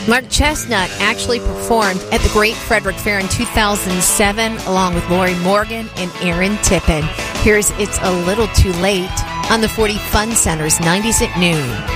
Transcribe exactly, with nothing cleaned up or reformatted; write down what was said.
Mark Chestnut actually performed at the Great Frederick Fair in two thousand seven along with Lori Morgan and Aaron Tippin. Here's It's a Little Too Late on the forty Fun Center's nineties at Noon.